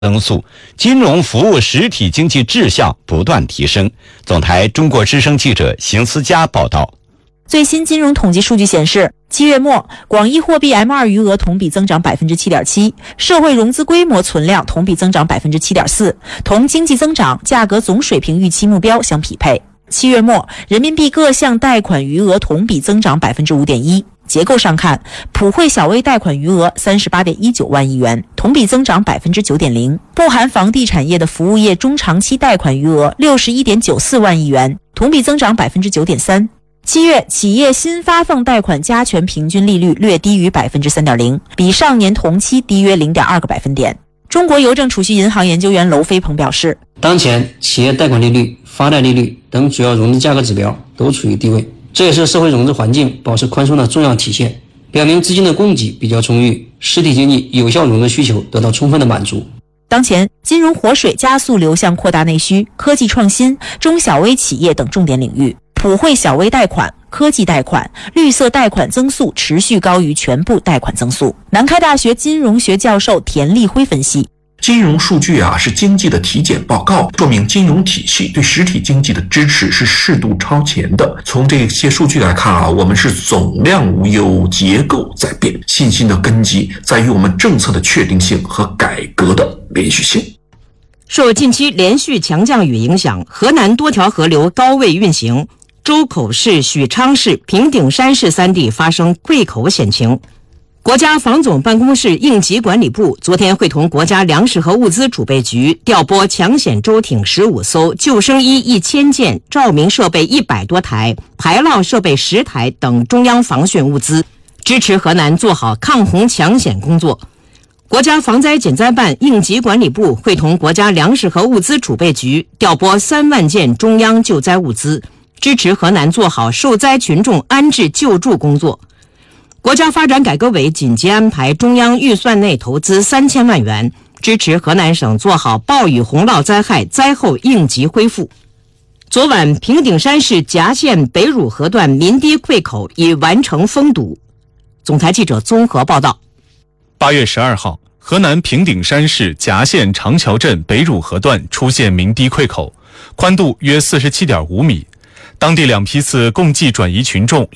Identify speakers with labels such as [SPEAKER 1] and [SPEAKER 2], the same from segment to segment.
[SPEAKER 1] 增速，金融服务实体经济质效不断提升。总台中国之声记者邢思佳报道。
[SPEAKER 2] 最新金融统计数据显示，7月末，广义货币 M2 余额同比增长 7.7%， 社会融资规模存量同比增长 7.4%， 同经济增长、价格总水平预期目标相匹配。7月末，人民币各项贷款余额同比增长 5.1%。结构上看，普惠小微贷款余额 38.19 万亿元，同比增长 9.0%， 不含房地产业的服务业中长期贷款余额 61.94 万亿元，同比增长 9.3%。7月，企业新发放贷款加权平均利率略低于 3.0%， 比上年同期低约 0.2个百分点。中国邮政储蓄银行研究员娄飞鹏表示，
[SPEAKER 3] 当前企业贷款利率、发贷利率等主要融资价格指标都处于低位，这也是社会融资环境保持宽松的重要体现，表明资金的供给比较充裕，实体经济有效融资需求得到充分的满足。
[SPEAKER 2] 当前，金融活水加速流向扩大内需、科技创新、中小微企业等重点领域，普惠小微贷款、科技贷款、绿色贷款增速持续高于全部贷款增速。南开大学金融学教授田立辉分析，
[SPEAKER 4] 金融数据是经济的体检报告，说明金融体系对实体经济的支持是适度超前的。从这些数据来看我们是总量无忧，结构在变，信心的根基在于我们政策的确定性和改革的连续性。
[SPEAKER 5] 受近期连续强降雨影响，河南多条河流高位运行，周口市、许昌市、平顶山市3地发生溃口险情。国家防总办公室应急管理部昨天会同国家粮食和物资储备局调拨抢险舟艇15艘、救生衣1000件、照明设备100多台、排涝设备10台等中央防汛物资，支持河南做好抗洪抢险工作。国家防灾减灾办应急管理部会同国家粮食和物资储备局调拨3万件中央救灾物资，支持河南做好受灾群众安置救助工作。国家发展改革委紧急安排中央预算内投资3000万元，支持河南省做好暴雨洪涝灾害灾后应急恢复。昨晚，平顶山市夹县北汝河段民堤溃口已完成封堵。总台记者综合报道。
[SPEAKER 6] 8月12号，河南平顶山市夹县长桥镇北汝河段出现民堤溃口，宽度约47.5米。当地2批次共计转移群众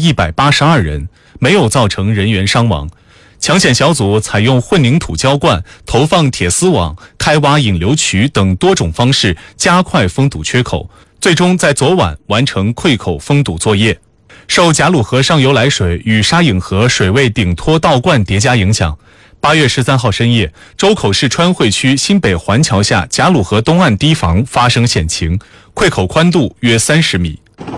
[SPEAKER 6] 2182人，没有造成人员伤亡。抢险小组采用混凝土浇灌、投放铁丝网、开挖引流渠等多种方式加快封堵缺口，最终在昨晚完成溃口封堵作业。受贾鲁河上游来水与沙颍河水位顶托倒灌叠加影响，8月13号深夜，周口市川汇区新北环桥下贾鲁河东岸堤防发生险情，溃口宽度约30米。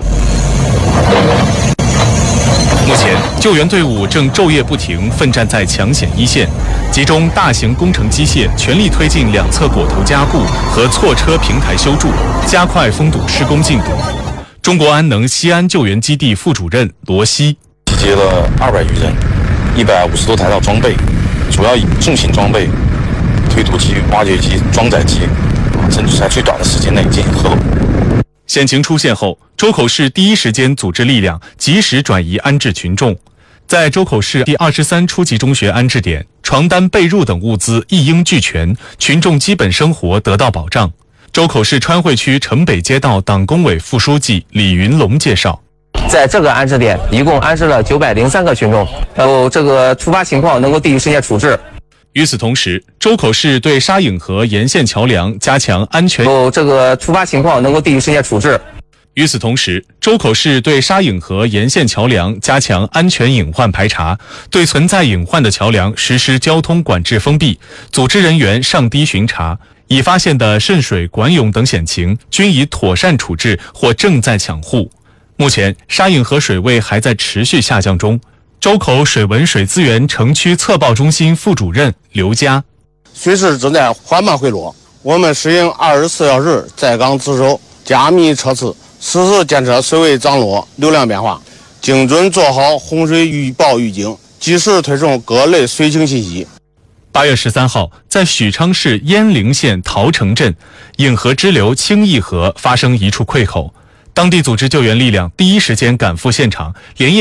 [SPEAKER 6] 目前，救援队伍正昼夜不停奋战在抢险一线，集中大型工程机械全力推进两侧果头加固和错车平台修筑，加快封堵施工进度。中国安能西安救援基地副主任罗西，
[SPEAKER 7] 集结了200余人，150多台到装备，主要以重型装备、推土机、挖掘机、装载机，争取在最短的时间内进行合拢。
[SPEAKER 6] 险情出现后，周口市第一时间组织力量及时转移安置群众。在周口市第23初级中学安置点，床单、被褥等物资一应俱全，群众基本生活得到保障。周口市川汇区城北街道党工委副书记李云龙介绍，
[SPEAKER 8] 在这个安置点一共安置了903个群众，这个突发情况能够第一时间处置。
[SPEAKER 6] 与此同时，周口市对沙颍河沿线桥梁加强安全。
[SPEAKER 8] 这个突发情况能够第一时间处置。
[SPEAKER 6] 与此同时，周口市对沙颍河沿线桥梁加强安全隐患排查，对存在隐患的桥梁实施交通管制封闭，组织人员上堤巡查。已发现的渗水、管涌等险情均已妥善处置或正在抢护。目前，沙颍河水位还在持续下降中。周口水文水资源城区测报中心副主任刘佳，
[SPEAKER 9] 水势正在缓慢回落，我们实行24小时在岗值守，加密测试，实时监测水位涨落、流量变化，精准做好洪水预报预警，及时推送各类水情信息。
[SPEAKER 6] 8月13号，在许昌市鄢陵县陶城镇，颍河支流清义河发生一处溃口，当地组织救援力量第一时间赶赴现场，连夜